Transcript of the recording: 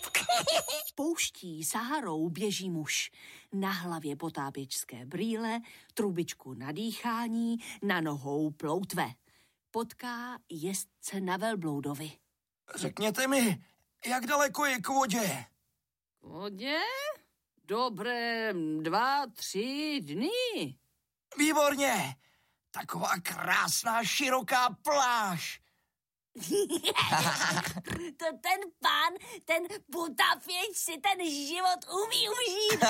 Pouští Saharou běží muž. Na hlavě potápěčské brýle, trubičku na dýchání, na nohou ploutve. Potká jezdce na velbloudovi. Řekněte mi, jak daleko je k vodě? K vodě? Dobré 2-3 dny. Výborně! Taková krásná, široká pláž. To ten pán, ten potápěč si ten život umí užít.